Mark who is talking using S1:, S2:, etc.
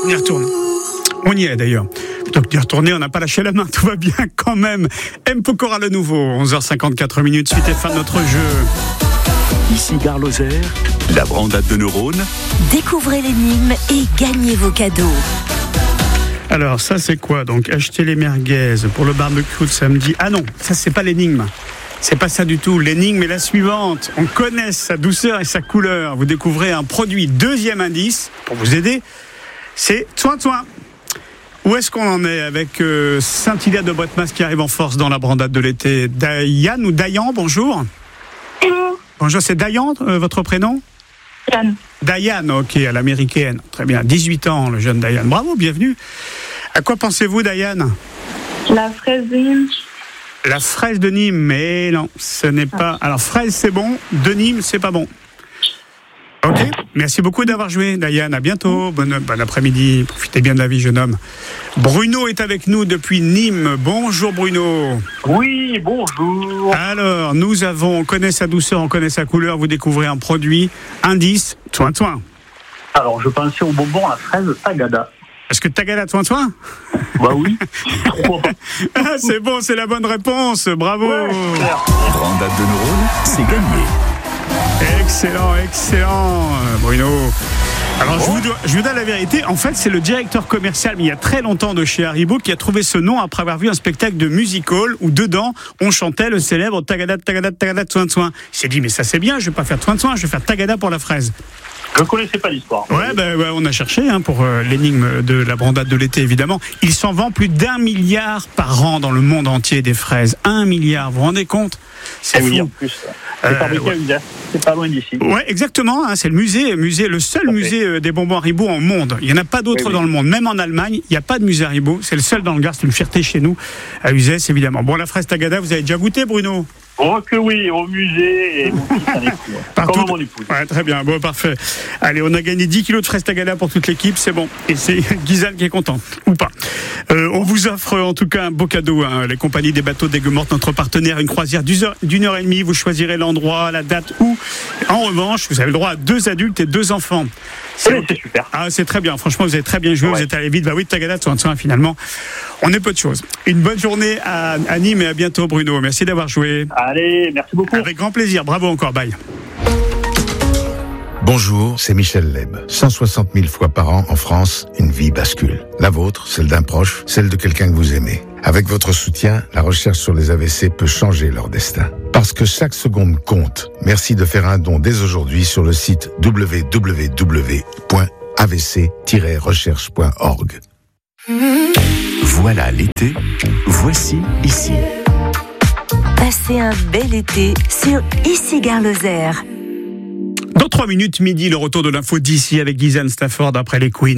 S1: On y retourne. On y est d'ailleurs. Plutôt que d'y retourner, on n'a pas lâché la main, tout va bien quand même. M. Pokora le nouveau, 11h54 minutes, suite et fin de notre jeu.
S2: Ici Gare Lozère, la brandade de neurones.
S3: Découvrez l'énigme et gagnez vos cadeaux.
S1: Alors ça c'est quoi donc? Acheter les merguez pour le barbecue de samedi. Ah non, ça c'est pas l'énigme. C'est pas ça du tout. L'énigme est la suivante. On connaît sa douceur et sa couleur. Vous découvrez un produit. Deuxième indice, pour vous aider, c'est Toin-Toin. Où est-ce qu'on en est avec Saint-Hilaire de Bretmas qui arrive en force dans la brandade de l'été? Diane ou Dayan, bonjour. Bonjour, c'est Dayan, votre prénom?
S4: Diane.
S1: Diane, ok, à l'américaine. Très bien, 18 ans, le jeune Diane. Bravo, bienvenue. À quoi pensez-vous, Diane?
S4: La fraise de Nîmes.
S1: La fraise de Nîmes, mais non, ce n'est pas... Alors, fraise, c'est bon, de Nîmes, c'est pas bon. Ok, merci beaucoup d'avoir joué, Diane. À bientôt, bon après-midi. Profitez bien de la vie, jeune homme. Bruno est avec nous depuis Nîmes. Bonjour, Bruno.
S5: Oui, bonjour.
S1: Alors, on connaît sa douceur, on connaît sa couleur. Vous découvrez un produit, indice, Toin-Toin.
S5: Alors, je pensais au bonbon à la fraise Tagada.
S1: Est-ce que Tagada Toin-Toin?
S5: Bah oui.
S1: Ah, c'est bon, c'est la bonne réponse. Bravo.
S5: Ouais,
S2: Brandade de neurones, c'est gagné.
S1: Excellent, Bruno. Alors, je vous donne la vérité. En fait, c'est le directeur commercial, mais il y a très longtemps, de chez Haribo, qui a trouvé ce nom après avoir vu un spectacle de music-hall où dedans, on chantait le célèbre Tagada, Tagada, Tagada, Toin-Toin. Il s'est dit, mais ça c'est bien, je vais pas faire Toin-Toin, je vais faire Tagada pour la fraise.
S5: Je ne connaissais pas l'histoire.
S1: Ouais, on a cherché pour l'énigme de la brandade de l'été, évidemment. Il s'en vend plus d'1 milliard par an dans le monde entier des fraises. 1 milliard, vous vous rendez compte? C'est fou.
S5: Oui, en plus. C'est fabriqué à Uzès. C'est pas loin d'ici.
S1: Ouais, exactement. C'est le le seul musée des bonbons Haribo au monde. Il n'y en a pas d'autres dans le monde. Même en Allemagne, il n'y a pas de musée Haribo. C'est le seul dans le Gard. C'est une fierté chez nous, à Uzès, évidemment. Bon, la fraise Tagada, vous avez déjà goûté, Bruno?
S5: Oh que oui, au musée, et mon fils en est fou.
S1: Partout.
S5: Comme mon épouse.
S1: Ouais, très bien, bon, parfait. Allez, on a gagné 10 kilos de fraises Tagada pour toute l'équipe, c'est bon. Et c'est Guyzane qui est content, ou pas. On vous offre en tout cas un beau cadeau, les compagnies des bateaux d'Aigues-Mortes, notre partenaire, une croisière d'une heure et demie. Vous choisirez l'endroit, la date où. En revanche, vous avez le droit à 2 adultes et 2 enfants.
S5: C'est super.
S1: Ah, c'est très bien. Franchement, vous avez très bien joué.
S5: Ouais.
S1: Vous êtes allé vite. Bah oui, Tagada, Toin-Toin, finalement. On est peu de choses. Une bonne journée à Nîmes et à bientôt, Bruno. Merci d'avoir joué.
S5: Allez, merci beaucoup.
S1: Avec grand plaisir. Bravo encore. Bye.
S6: Bonjour, c'est Michel Leb. 160 000 fois par an en France, une vie bascule. La vôtre, celle d'un proche, celle de quelqu'un que vous aimez. Avec votre soutien, la recherche sur les AVC peut changer leur destin. Parce que chaque seconde compte. Merci de faire un don dès aujourd'hui sur le site www.avc-recherche.org.
S2: Voilà l'été, voici ici.
S3: Passez un bel été sur Ici Gare Lozère.
S1: Dans 3 minutes, midi, le retour de l'info d'ici avec Guyzane Stafford après les Queens.